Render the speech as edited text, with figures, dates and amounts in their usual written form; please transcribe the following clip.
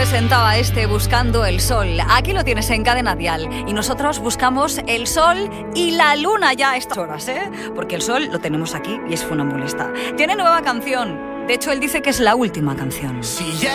presentaba Buscando el Sol. Aquí lo tienes en Cadena Dial. Y nosotros buscamos el sol y la luna ya a estas horas, ¿eh? Porque el sol lo tenemos aquí y es funambulista. Tiene nueva canción. De hecho, él dice que es la última canción.